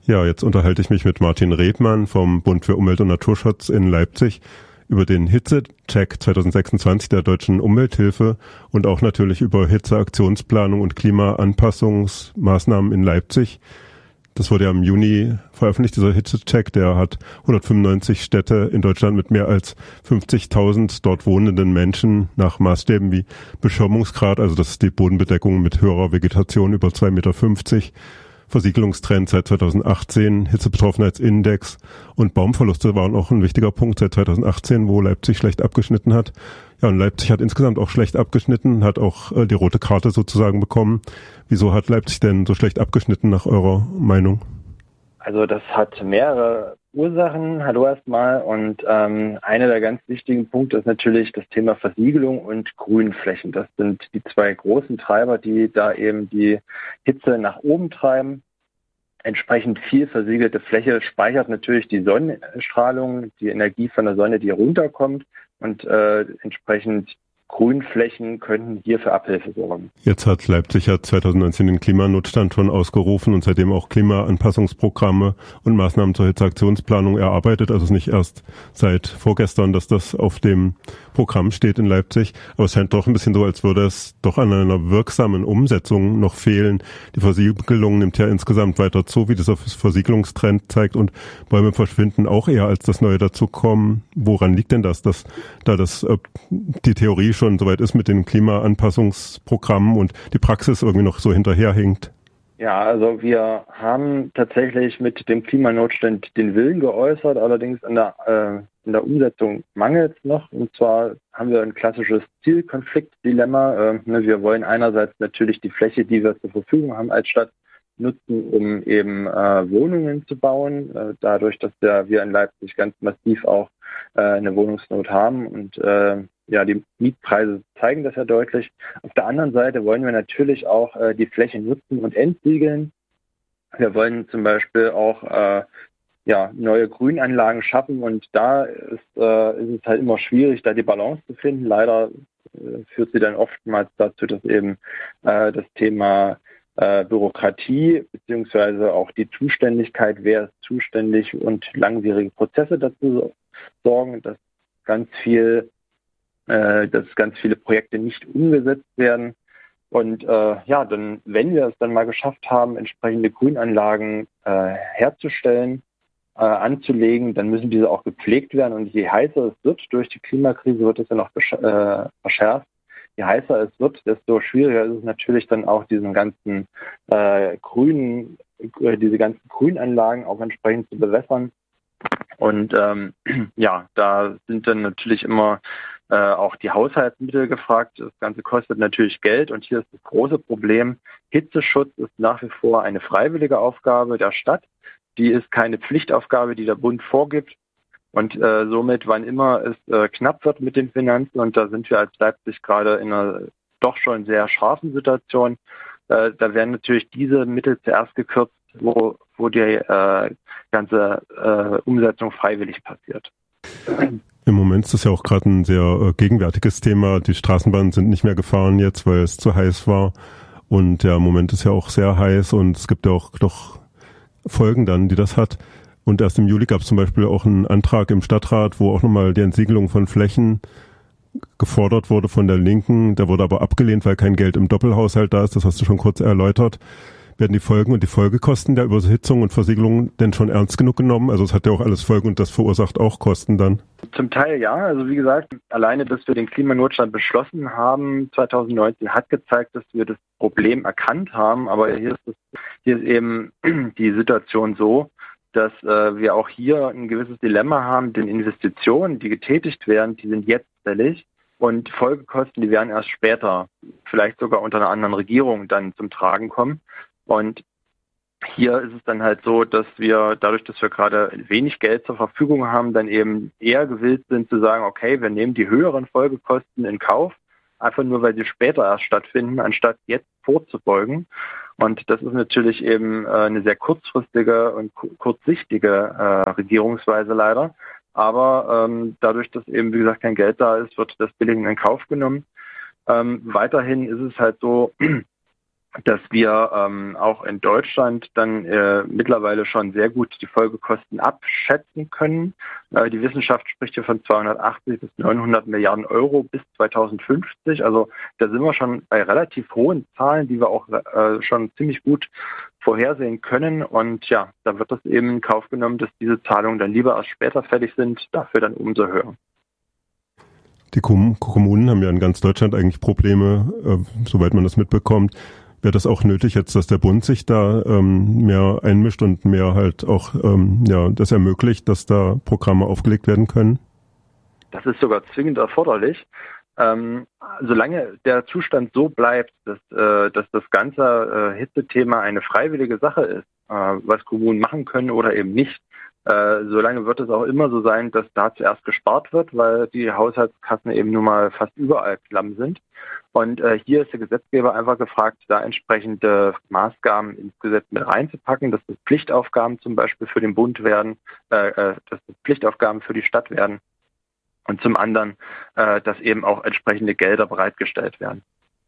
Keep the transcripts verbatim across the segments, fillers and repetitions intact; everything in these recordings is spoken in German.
Ja, jetzt unterhalte ich mich mit Martin Rebmann vom Bund für Umwelt und Naturschutz in Leipzig über den Hitzecheck zwanzig sechsundzwanzig der Deutschen Umwelthilfe und auch natürlich über Hitzeaktionsplanung und Klimaanpassungsmaßnahmen in Leipzig. Das wurde ja im Juni veröffentlicht, dieser Hitzecheck, der hat hundertfünfundneunzig Städte in Deutschland mit mehr als fünfzigtausend dort wohnenden Menschen nach Maßstäben wie Beschirmungsgrad, also das ist die Bodenbedeckung mit höherer Vegetation über zwei Komma fünfzig Meter, Versiegelungstrend seit zweitausendachtzehn, Hitzebetroffenheitsindex und Baumverluste waren auch ein wichtiger Punkt seit zweitausendachtzehn, wo Leipzig schlecht abgeschnitten hat. Ja, und Leipzig hat insgesamt auch schlecht abgeschnitten, hat auch äh, die rote Karte sozusagen bekommen. Wieso hat Leipzig denn so schlecht abgeschnitten nach eurer Meinung? Also das hat mehrere Ursachen. Hallo erstmal. Und ähm, einer der ganz wichtigen Punkte ist natürlich das Thema Versiegelung und Grünflächen. Das sind die zwei großen Treiber, die da eben die Hitze nach oben treiben. Entsprechend viel versiegelte Fläche speichert natürlich die Sonnenstrahlung, die Energie von der Sonne, die runterkommt. Und äh, entsprechend Grünflächen könnten hier für Abhilfe sorgen. Jetzt hat Leipzig ja zweitausendneunzehn den Klimanotstand schon ausgerufen und seitdem auch Klimaanpassungsprogramme und Maßnahmen zur Hitzeaktionsplanung erarbeitet. Also es ist nicht erst seit vorgestern, dass das auf dem Programm steht in Leipzig. Aber es scheint doch ein bisschen so, als würde es doch an einer wirksamen Umsetzung noch fehlen. Die Versiegelung nimmt ja insgesamt weiter zu, wie dieser Versiegelungstrend zeigt. Und Bäume verschwinden auch eher, als das Neue dazukommen. Woran liegt denn das, dass da das äh, die Theorie schon soweit ist mit den Klimaanpassungsprogrammen und die Praxis irgendwie noch so hinterherhinkt? Ja, also wir haben tatsächlich mit dem Klimanotstand den Willen geäußert, allerdings in der, äh, in der Umsetzung mangelt es noch. Und zwar haben wir ein klassisches Zielkonfliktdilemma. Äh, ne, wir wollen einerseits natürlich die Fläche, die wir zur Verfügung haben als Stadt, nutzen, um eben äh, Wohnungen zu bauen. Äh, dadurch, dass der, wir in Leipzig ganz massiv auch äh, eine Wohnungsnot haben und äh, ja, die Mietpreise zeigen das ja deutlich. Auf der anderen Seite wollen wir natürlich auch äh, die Fläche nutzen und entsiegeln. Wir wollen zum Beispiel auch äh, ja, neue Grünanlagen schaffen und da ist, äh, ist es halt immer schwierig, da die Balance zu finden. Leider äh, führt sie dann oftmals dazu, dass eben äh, das Thema äh, Bürokratie beziehungsweise auch die Zuständigkeit, wer ist zuständig und langwierige Prozesse dazu sorgen, dass ganz viel dass ganz viele Projekte nicht umgesetzt werden. Und äh, ja, dann, wenn wir es dann mal geschafft haben, entsprechende Grünanlagen äh, herzustellen, äh, anzulegen, dann müssen diese auch gepflegt werden. Und je heißer es wird, durch die Klimakrise wird es ja noch besch- äh, verschärft, je heißer es wird, desto schwieriger ist es natürlich dann auch diesen ganzen äh, grünen, äh, diese ganzen Grünanlagen auch entsprechend zu bewässern. Und ähm, ja, da sind dann natürlich immer äh, auch die Haushaltsmittel gefragt. Das Ganze kostet natürlich Geld und hier ist das große Problem. Hitzeschutz ist nach wie vor eine freiwillige Aufgabe der Stadt. Die ist keine Pflichtaufgabe, die der Bund vorgibt. Und äh, somit, wann immer es äh, knapp wird mit den Finanzen, und da sind wir als Leipzig gerade in einer doch schon sehr scharfen Situation, äh, da werden natürlich diese Mittel zuerst gekürzt, wo, wo die äh, ganze äh, Umsetzung freiwillig passiert. Im Moment ist das ja auch gerade ein sehr äh, gegenwärtiges Thema. Die Straßenbahnen sind nicht mehr gefahren jetzt, weil es zu heiß war. Und der Moment ist ja auch sehr heiß und es gibt ja auch doch Folgen dann, die das hat. Und erst im Juli gab es zum Beispiel auch einen Antrag im Stadtrat, wo auch nochmal die Entsiegelung von Flächen gefordert wurde von der Linken. Der wurde aber abgelehnt, weil kein Geld im Doppelhaushalt da ist. Das hast du schon kurz erläutert. Werden die Folgen und die Folgekosten der Überhitzung und Versiegelung denn schon ernst genug genommen? Also es hat ja auch alles Folgen und das verursacht auch Kosten dann. Zum Teil ja. Also wie gesagt, alleine, dass wir den Klimanotstand beschlossen haben zweitausendneunzehn, hat gezeigt, dass wir das Problem erkannt haben. Aber hier ist, das, hier ist eben die Situation so, dass äh, wir auch hier ein gewisses Dilemma haben, denn Investitionen, die getätigt werden, die sind jetzt fällig. Und Folgekosten, die werden erst später, vielleicht sogar unter einer anderen Regierung, dann zum Tragen kommen. Und hier ist es dann halt so, dass wir, dadurch, dass wir gerade wenig Geld zur Verfügung haben, dann eben eher gewillt sind zu sagen, okay, wir nehmen die höheren Folgekosten in Kauf, einfach nur, weil sie später erst stattfinden, anstatt jetzt vorzubeugen. Und das ist natürlich eben eine sehr kurzfristige und kurzsichtige äh, Regierungsweise leider. Aber ähm, dadurch, dass eben, wie gesagt, kein Geld da ist, wird das billigend in Kauf genommen. Ähm, weiterhin ist es halt so, dass wir ähm, auch in Deutschland dann äh, mittlerweile schon sehr gut die Folgekosten abschätzen können. Äh, die Wissenschaft spricht hier von zweihundertachtzig bis neunhundert Milliarden Euro bis zweitausendfünfzig. Also da sind wir schon bei relativ hohen Zahlen, die wir auch äh, schon ziemlich gut vorhersehen können. Und ja, da wird das eben in Kauf genommen, dass diese Zahlungen dann lieber erst später fertig sind, dafür dann umso höher. Die Kommunen haben ja in ganz Deutschland eigentlich Probleme, äh, soweit man das mitbekommt. Wäre das auch nötig jetzt, dass der Bund sich da ähm, mehr einmischt und mehr halt auch ähm, ja, das ermöglicht, dass da Programme aufgelegt werden können? Das ist sogar zwingend erforderlich. Ähm, solange der Zustand so bleibt, dass, äh, dass das ganze äh, Hitzethema eine freiwillige Sache ist, äh, was Kommunen machen können oder eben nicht, äh, solange wird es auch immer so sein, dass da zuerst gespart wird, weil die Haushaltskassen eben nun mal fast überall klamm sind. Und äh, hier ist der Gesetzgeber einfach gefragt, da entsprechende Maßgaben ins Gesetz mit reinzupacken, dass das Pflichtaufgaben zum Beispiel für den Bund werden, äh, dass das Pflichtaufgaben für die Stadt werden und zum anderen, äh, dass eben auch entsprechende Gelder bereitgestellt werden.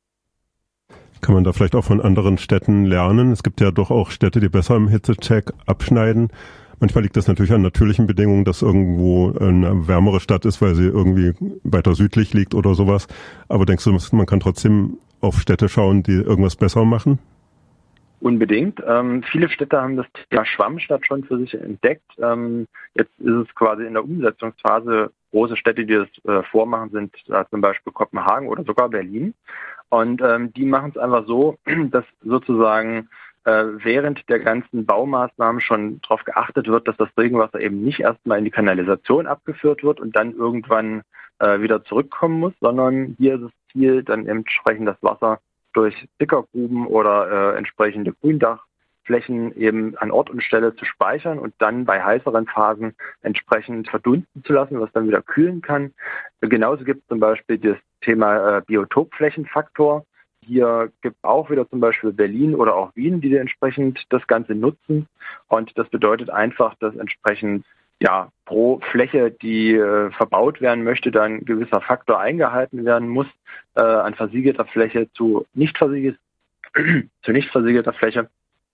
Kann man da vielleicht auch von anderen Städten lernen? Es gibt ja doch auch Städte, die besser im Hitzecheck abschneiden. Manchmal liegt das natürlich an natürlichen Bedingungen, dass irgendwo eine wärmere Stadt ist, weil sie irgendwie weiter südlich liegt oder sowas. Aber denkst du, man kann trotzdem auf Städte schauen, die irgendwas besser machen? Unbedingt. Ähm, viele Städte haben das Thema Schwammstadt schon für sich entdeckt. Ähm, jetzt ist es quasi in der Umsetzungsphase. Große Städte, die das äh, vormachen, sind äh, zum Beispiel Kopenhagen oder sogar Berlin. Und ähm, die machen es einfach so, dass sozusagen während der ganzen Baumaßnahmen schon darauf geachtet wird, dass das Regenwasser eben nicht erstmal in die Kanalisation abgeführt wird und dann irgendwann äh, wieder zurückkommen muss, sondern hier ist das Ziel, dann entsprechend das Wasser durch Sickergruben oder äh, entsprechende Gründachflächen eben an Ort und Stelle zu speichern und dann bei heißeren Phasen entsprechend verdunsten zu lassen, was dann wieder kühlen kann. Genauso gibt es zum Beispiel das Thema äh, Biotopflächenfaktor. Hier gibt es auch wieder zum Beispiel Berlin oder auch Wien, die entsprechend das Ganze nutzen. Und das bedeutet einfach, dass entsprechend ja pro Fläche, die äh, verbaut werden möchte, dann ein gewisser Faktor eingehalten werden muss, äh, an versiegelter Fläche zu nicht versiegelter, zu nicht versiegelter Fläche.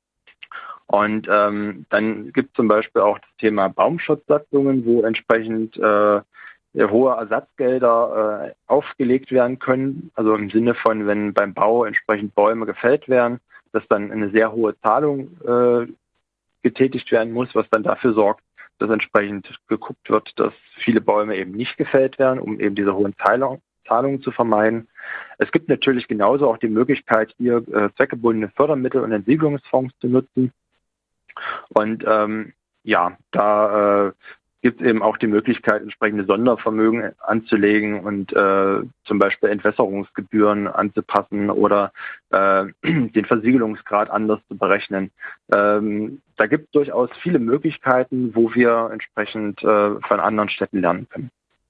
Und ähm, dann gibt es zum Beispiel auch das Thema Baumschutzsatzungen, wo entsprechend äh, hohe Ersatzgelder äh, aufgelegt werden können, also im Sinne von, wenn beim Bau entsprechend Bäume gefällt werden, dass dann eine sehr hohe Zahlung äh, getätigt werden muss, was dann dafür sorgt, dass entsprechend geguckt wird, dass viele Bäume eben nicht gefällt werden, um eben diese hohen Zahlung, Zahlungen zu vermeiden. Es gibt natürlich genauso auch die Möglichkeit, hier äh, zweckgebundene Fördermittel und Entsiedlungsfonds zu nutzen. Und ähm, ja, da äh, gibt es eben auch die Möglichkeit, entsprechende Sondervermögen anzulegen und äh, zum Beispiel Entwässerungsgebühren anzupassen oder äh, den Versiegelungsgrad anders zu berechnen. Ähm, da gibt es durchaus viele Möglichkeiten, wo wir entsprechend äh, von anderen Städten lernen können.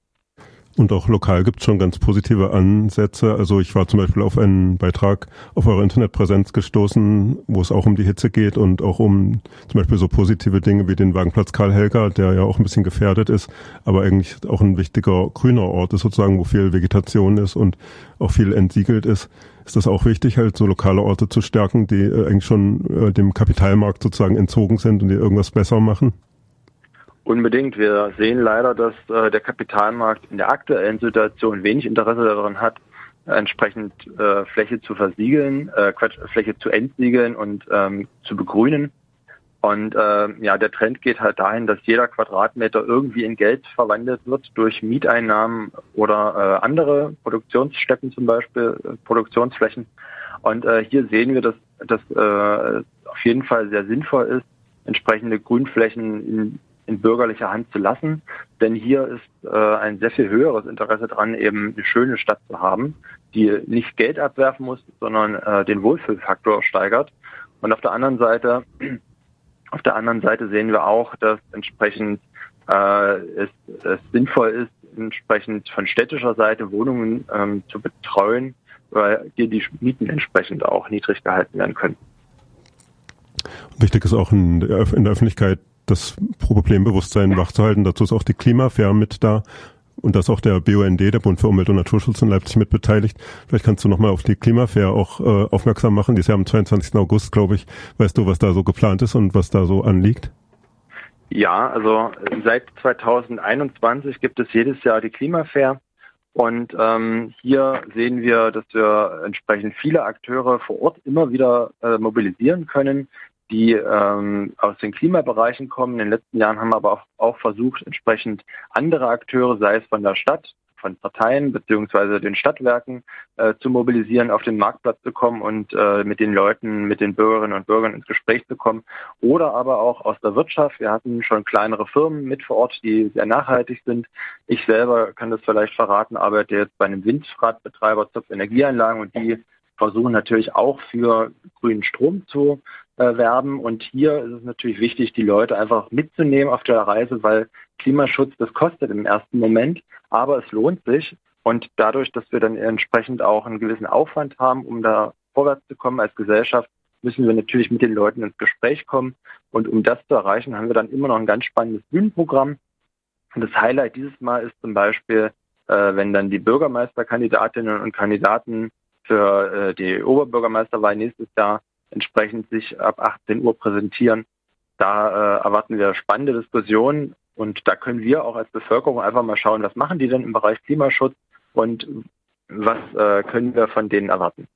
Und auch lokal gibt es schon ganz positive Ansätze. Also ich war zum Beispiel auf einen Beitrag auf eurer Internetpräsenz gestoßen, wo es auch um die Hitze geht und auch um zum Beispiel so positive Dinge wie den Wagenplatz Karl-Helga, der ja auch ein bisschen gefährdet ist, aber eigentlich auch ein wichtiger grüner Ort ist sozusagen, wo viel Vegetation ist und auch viel entsiegelt ist. Ist das auch wichtig, halt so lokale Orte zu stärken, die äh, eigentlich schon äh, dem Kapitalmarkt sozusagen entzogen sind und die irgendwas besser machen? Unbedingt. Wir sehen leider, dass äh, der Kapitalmarkt in der aktuellen Situation wenig Interesse daran hat, äh, entsprechend äh, Fläche zu versiegeln, äh, Quatsch, Fläche zu entsiegeln und ähm, zu begrünen. Und äh, ja, der Trend geht halt dahin, dass jeder Quadratmeter irgendwie in Geld verwandelt wird durch Mieteinnahmen oder äh, andere Produktionsstätten, zum Beispiel äh, Produktionsflächen. Und äh, hier sehen wir, dass das äh, auf jeden Fall sehr sinnvoll ist, entsprechende Grünflächen in in bürgerlicher Hand zu lassen, denn hier ist äh, ein sehr viel höheres Interesse dran, eben eine schöne Stadt zu haben, die nicht Geld abwerfen muss, sondern äh, den Wohlfühlfaktor steigert. Und auf der anderen Seite, auf der anderen Seite sehen wir auch, dass entsprechend äh, es, es sinnvoll ist, entsprechend von städtischer Seite Wohnungen ähm, zu betreuen, weil hier die Mieten entsprechend auch niedrig gehalten werden können. Wichtig ist auch in der, in der Öffentlichkeit das Problembewusstsein wachzuhalten. Dazu ist auch die Klimafair mit da. und da ist auch der B U N D, der Bund für Umwelt und Naturschutz in Leipzig, mit beteiligt. Vielleicht kannst du nochmal auf die Klimafair auch äh, aufmerksam machen. Die ist ja am zweiundzwanzigsten August, glaube ich. Weißt du, was da so geplant ist und was da so anliegt? Ja, also seit zweitausendeinundzwanzig gibt es jedes Jahr die Klimafair. Und ähm, hier sehen wir, dass wir entsprechend viele Akteure vor Ort immer wieder äh, mobilisieren können, die ähm, aus den Klimabereichen kommen. In den letzten Jahren haben wir aber auch, auch versucht, entsprechend andere Akteure, sei es von der Stadt, von Parteien beziehungsweise den Stadtwerken äh, zu mobilisieren, auf den Marktplatz zu kommen und äh, mit den Leuten, mit den Bürgerinnen und Bürgern ins Gespräch zu kommen. Oder aber auch aus der Wirtschaft. Wir hatten schon kleinere Firmen mit vor Ort, die sehr nachhaltig sind. Ich selber kann das vielleicht verraten, arbeite jetzt bei einem Windradbetreiber Zopf Energieanlagen und die versuchen natürlich auch für grünen Strom zu äh, werben. Und hier ist es natürlich wichtig, die Leute einfach mitzunehmen auf der Reise, weil Klimaschutz, das kostet im ersten Moment, aber es lohnt sich. Und dadurch, dass wir dann entsprechend auch einen gewissen Aufwand haben, um da vorwärts zu kommen als Gesellschaft, müssen wir natürlich mit den Leuten ins Gespräch kommen. Und um das zu erreichen, haben wir dann immer noch ein ganz spannendes Bühnenprogramm. Und das Highlight dieses Mal ist zum Beispiel, äh, wenn dann die Bürgermeisterkandidatinnen und Kandidaten für äh, die Oberbürgermeisterwahl nächstes Jahr entsprechend sich ab achtzehn Uhr präsentieren. Da äh, erwarten wir spannende Diskussionen und da können wir auch als Bevölkerung einfach mal schauen, was machen die denn im Bereich Klimaschutz und was äh, können wir von denen erwarten.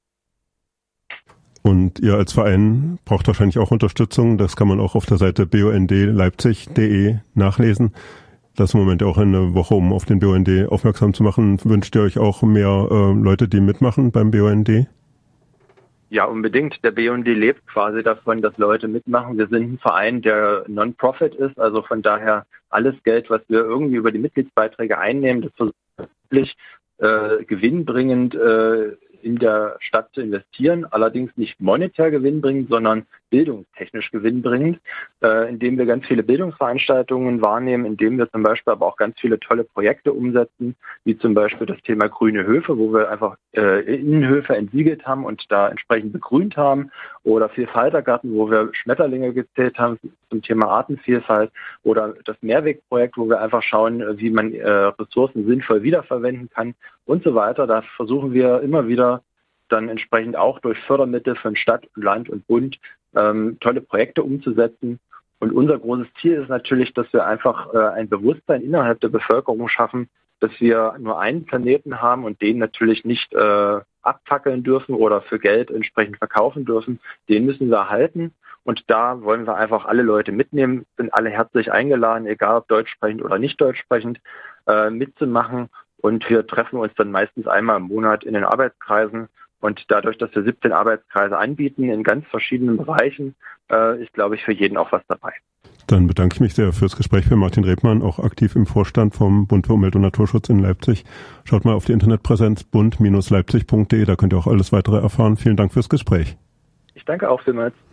Und ihr als Verein braucht wahrscheinlich auch Unterstützung. Das kann man auch auf der Seite b u n d leipzig punkt d e nachlesen. Das ist im Moment auch eine Woche, um auf den B U N D aufmerksam zu machen. Wünscht ihr euch auch mehr äh, Leute, die mitmachen beim B U N D? Ja, unbedingt. Der B U N D lebt quasi davon, dass Leute mitmachen. Wir sind ein Verein, der Non-Profit ist. Also von daher alles Geld, was wir irgendwie über die Mitgliedsbeiträge einnehmen, das versuchen wir wirklich äh, gewinnbringend äh, in der Stadt zu investieren. Allerdings nicht monetär gewinnbringend, sondern bildungstechnisch gewinnbringend, äh, indem wir ganz viele Bildungsveranstaltungen wahrnehmen, indem wir zum Beispiel aber auch ganz viele tolle Projekte umsetzen, wie zum Beispiel das Thema grüne Höfe, wo wir einfach äh, Innenhöfe entsiegelt haben und da entsprechend begrünt haben, oder Vielfaltergarten, wo wir Schmetterlinge gezählt haben zum Thema Artenvielfalt, oder das Mehrwegprojekt, wo wir einfach schauen, wie man äh, Ressourcen sinnvoll wiederverwenden kann und so weiter. Da versuchen wir immer wieder dann entsprechend auch durch Fördermittel von Stadt, Land und Bund ähm, tolle Projekte umzusetzen. Und unser großes Ziel ist natürlich, dass wir einfach äh, ein Bewusstsein innerhalb der Bevölkerung schaffen, dass wir nur einen Planeten haben und den natürlich nicht äh, abfackeln dürfen oder für Geld entsprechend verkaufen dürfen. Den müssen wir erhalten. Und da wollen wir einfach alle Leute mitnehmen, sind alle herzlich eingeladen, egal ob deutsch sprechend oder nicht deutsch sprechend, äh, mitzumachen. Und wir treffen uns dann meistens einmal im Monat in den Arbeitskreisen. Und dadurch, dass wir siebzehn Arbeitskreise anbieten in ganz verschiedenen Bereichen, äh, ist, glaube ich, für jeden auch was dabei. Dann bedanke ich mich sehr fürs Gespräch für Martin Rebmann, auch aktiv im Vorstand vom Bund für Umwelt und Naturschutz in Leipzig. Schaut mal auf die Internetpräsenz bund Bindestrich leipzig Punkt de, da könnt ihr auch alles weitere erfahren. Vielen Dank fürs Gespräch. Ich danke auch vielmals.